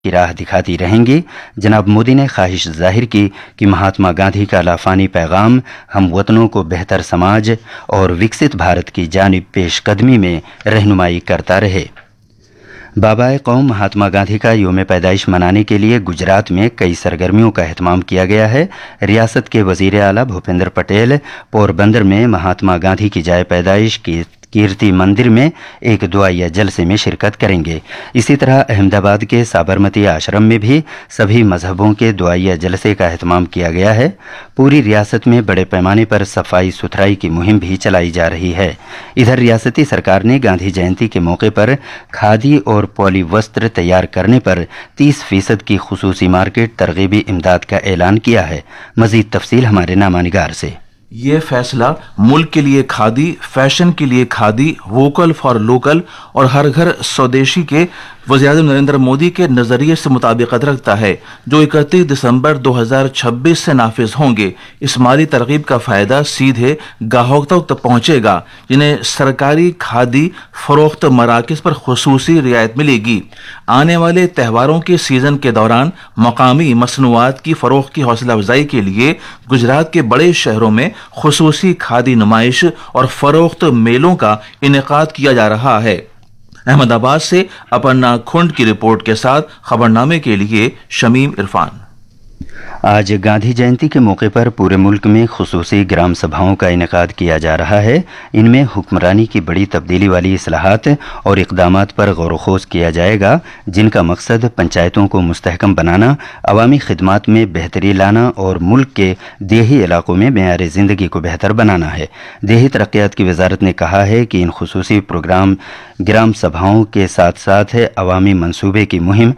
کی راہ دکھاتی رہیں گی۔ جناب مودی نے خواہش ظاہر کی کہ مہاتما گاندھی کا لافانی پیغام ہم وطنوں کو بہتر سماج اور وکست بھارت کی جانب پیش قدمی میں رہنمائی کرتا رہے۔ بابائے قوم مہاتما گاندھی کا یوم پیدائش منانے کے لیے گجرات میں کئی سرگرمیوں کا اہتمام کیا گیا ہے۔ ریاست کے وزیر اعلیٰ بھوپندر پٹیل پوربندر میں مہاتما گاندھی کی جائے پیدائش کی کیرتی مندر میں ایک دعائیہ جلسے میں شرکت کریں گے۔ اسی طرح احمد آباد کے سابرمتی آشرم میں بھی سبھی مذہبوں کے دعائیہ جلسے کا اہتمام کیا گیا ہے۔ پوری ریاست میں بڑے پیمانے پر صفائی ستھرائی کی مہم بھی چلائی جا رہی ہے۔ ادھر ریاستی سرکار نے گاندھی جینتی کے موقع پر کھادی اور پولی وستر تیار کرنے پر 30% کی خصوصی مارکیٹ ترغیبی امداد کا اعلان کیا ہے۔ مزید تفصیل ہمارے نامہ نگار سے۔ یہ فیصلہ ملک کے لیے کھادی، فیشن کے لیے کھادی، ووکل فار لوکل اور ہر گھر سودیشی کے وزیر اعظم نریندر مودی کے نظریے سے مطابقت رکھتا ہے، جو 31 دسمبر 2026 سے نافذ ہوں گے۔ اس مالی ترغیب کا فائدہ سیدھے گاہکوں تک پہنچے گا، جنہیں سرکاری کھادی فروخت مراکز پر خصوصی رعایت ملے گی۔ آنے والے تہواروں کے سیزن کے دوران مقامی مصنوعات کی فروخت کی حوصلہ افزائی کے لیے گجرات کے بڑے شہروں میں خصوصی کھادی نمائش اور فروخت میلوں کا انعقاد کیا جا رہا ہے۔ احمد آباد سے اپرنا کھنڈ کی رپورٹ کے ساتھ خبرنامے کے لیے شمیم عرفان۔ آج گاندھی جینتی کے موقع پر پورے ملک میں خصوصی گرام سبھاؤں کا انعقاد کیا جا رہا ہے۔ ان میں حکمرانی کی بڑی تبدیلی والی اصلاحات اور اقدامات پر غور و خوض کیا جائے گا، جن کا مقصد پنچایتوں کو مستحکم بنانا، عوامی خدمات میں بہتری لانا اور ملک کے دیہی علاقوں میں معیار زندگی کو بہتر بنانا ہے۔ دیہی ترقیات کی وزارت نے کہا ہے کہ ان خصوصی پروگرام گرام سبھاؤں کے ساتھ ساتھ عوامی منصوبے کی مہم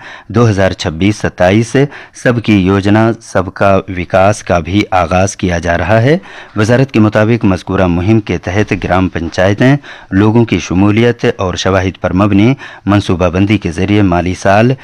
2026-27 سب کی یوجنا سب کا وکاس کا بھی آغاز کیا جا رہا ہے۔ وزارت کے مطابق مذکورہ مہم کے تحت گرام پنچایتیں لوگوں کی شمولیت اور شواہد پر مبنی منصوبہ بندی کے ذریعے مالی سال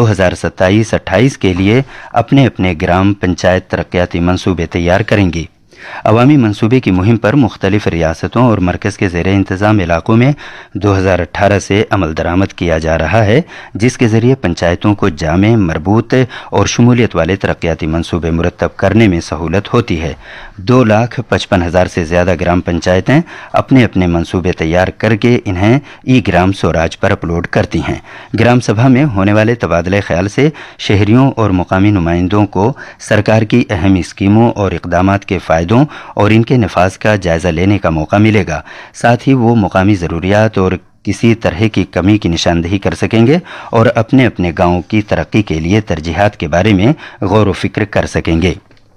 2027-28 کے لیے اپنے اپنے گرام پنچایت ترقیاتی منصوبے تیار کریں گی۔ عوامی منصوبے کی مہم پر مختلف ریاستوں اور مرکز کے زیر انتظام علاقوں میں 2018 سے عمل درآمد کیا جا رہا ہے، جس کے ذریعے پنچایتوں کو جامع، مربوط اور شمولیت والے ترقیاتی منصوبے مرتب کرنے میں سہولت ہوتی ہے۔ 2,55,000 سے زیادہ گرام پنچایتیں اپنے اپنے منصوبے تیار کر کے انہیں ای گرام سوراج پر اپلوڈ کرتی ہیں۔ گرام سبھا میں ہونے والے تبادلہ خیال سے شہریوں اور مقامی نمائندوں کو سرکار کی اہم اسکیموں اور اقدامات کے فائدوں اور ان کے نفاذ کا جائزہ لینے کا موقع ملے گا۔ ساتھ ہی وہ مقامی ضروریات اور کسی طرح کی کمی کی نشاندہی کر سکیں گے اور اپنے اپنے گاؤں کی ترقی کے لیے ترجیحات کے بارے میں غور و فکر کر سکیں گے۔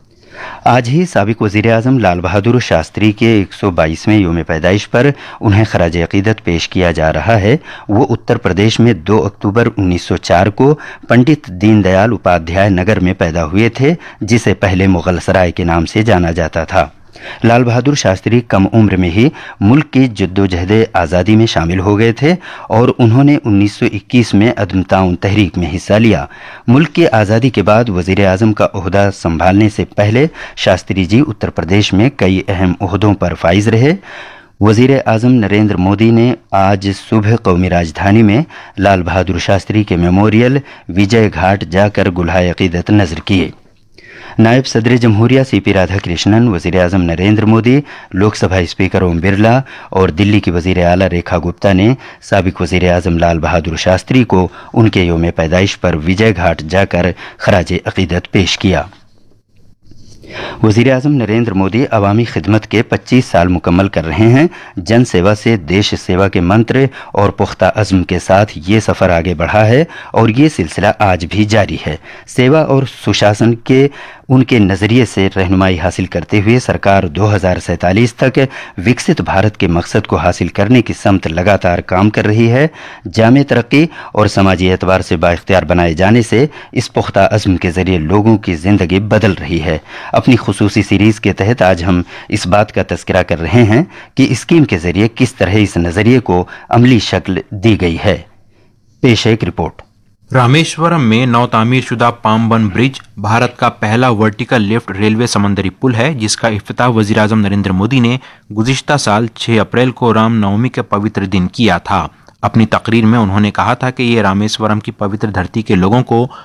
آج ہی سابق وزیر اعظم لال بہادر شاستری کے 122ویں یوم پیدائش پر انہیں خراج عقیدت پیش کیا جا رہا ہے۔ وہ اتر پردیش میں 2 اکتوبر 1904 کو پنڈت دین دیال اپادھیائے نگر میں پیدا ہوئے تھے، جسے پہلے مغل سرائے کے نام سے جانا جاتا تھا۔ لال بہادر شاستری کم عمر میں ہی ملک کی جدوجہد آزادی میں شامل ہو گئے تھے اور انہوں نے 1921 میں عدم تعاون تحریک میں حصہ لیا۔ ملک کی آزادی کے بعد وزیر اعظم کا عہدہ سنبھالنے سے پہلے شاستری جی اتر پردیش میں کئی اہم عہدوں پر فائز رہے۔ وزیر اعظم نریندر مودی نے آج صبح قومی راجدھانی میں لال بہادر شاستری کے میموریل وجے گھاٹ جا کر گلہائے عقیدت نذر کیے۔ نائب صدر جمہوریہ سی پی رادھا کرشنن، وزیر اعظم نریندر مودی، لوک سبھا اسپیکر اوم برلا اور دلی کی وزیر اعلیٰ ریکھا گپتا نے سابق وزیر اعظم لال بہادر شاستری کو ان کے یوم پیدائش پر وجے گھاٹ جا کر خراج عقیدت پیش کیا۔ وزیر اعظم نریندر مودی عوامی خدمت کے 25 سال مکمل کر رہے ہیں۔ جن سیوا سے دیش سیوا کے منتر اور پختہ عزم کے ساتھ یہ سفر آگے بڑھا ہے اور یہ سلسلہ آج بھی جاری ہے۔ سیوا اور سشاسن کے ان کے نظریے سے رہنمائی حاصل کرتے ہوئے سرکار 2047 تک وکست بھارت کے مقصد کو حاصل کرنے کی سمت لگاتار کام کر رہی ہے۔ جامع ترقی اور سماجی اعتبار سے بااختیار بنائے جانے سے اس پختہ عزم کے ذریعے لوگوں کی زندگی بدل رہی ہے۔ اپنی خصوصی سیریز کے تحت آج ہم اس بات کا تذکرہ کر رہے ہیں کہ اسکیم کے ذریعے کس طرح اس نظریے کو عملی شکل دی گئی ہے۔ پیش ایک رپورٹ۔ رامیشورم میں نو تعمیر شدہ پامبن برج بھارت کا پہلا ورٹیکل لفٹ ریلوے سمندری پل ہے، جس کا افتتاح وزیر اعظم نریندر مودی نے گزشتہ سال 6 اپریل کو رام نومی کے پوتر دن کیا تھا۔ अपनी तकरीर में उन्होंने कहा था कि ये रामेश्वरम की पवित्र धरती के लोगों को